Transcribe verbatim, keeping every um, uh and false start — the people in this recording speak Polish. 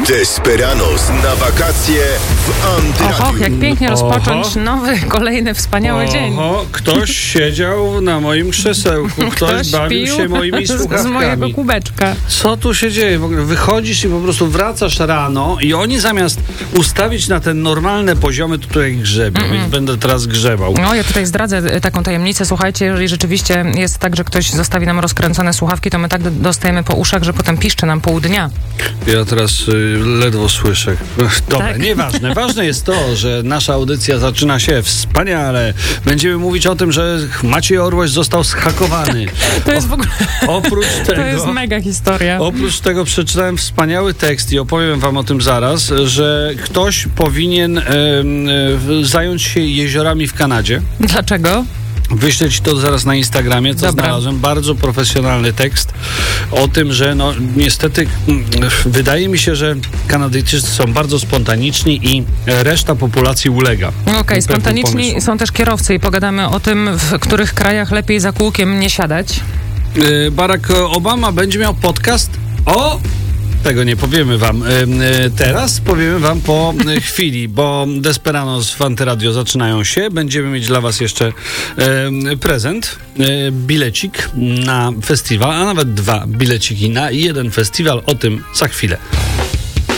Desperados na wakacje w Antyradiu. Oho, jak pięknie rozpocząć Oho. nowy, kolejny, wspaniały Oho, dzień. Ktoś siedział na moim krzesełku, ktoś, ktoś bawił się moimi słuchawkami. Z mojego kubeczka. Co tu się dzieje? W ogóle wychodzisz i po prostu wracasz rano i oni zamiast ustawić na te normalne poziomy, to tutaj grzebią, mm-mm. więc będę teraz grzebał. No, ja tutaj zdradzę taką tajemnicę. Słuchajcie, jeżeli rzeczywiście jest tak, że ktoś zostawi nam rozkręcone słuchawki, to my tak dostajemy po uszach, że potem piszczy nam pół dnia. Ja teraz y, ledwo słyszę. Dobra, tak? nieważne. Ważne jest to, że nasza audycja zaczyna się wspaniale. Będziemy mówić o tym, że Maciej Orłoś został zhakowany. To jest w ogóle... Oprócz tego... To jest mega historia. Oprócz tego przeczytałem wspaniały tekst i opowiem wam o tym zaraz, że ktoś powinien e, e, zająć się jeziorami w Kanadzie. Dlaczego? Wyślę ci to zaraz na Instagramie, co Dobra. znalazłem. Bardzo profesjonalny tekst o tym, że no niestety wydaje mi się, że Kanadyjczycy są bardzo spontaniczni i reszta populacji ulega. Okej, okay, spontaniczni pomysłu. Są też kierowcy i pogadamy o tym, w których krajach lepiej za kółkiem nie siadać. Barack Obama będzie miał podcast o... Tego nie powiemy wam teraz, powiemy wam po chwili, bo Desperados w Antyradio zaczynają się. Będziemy mieć dla was jeszcze prezent, bilecik na festiwal, a nawet dwa bileciki na jeden festiwal. O tym za chwilę.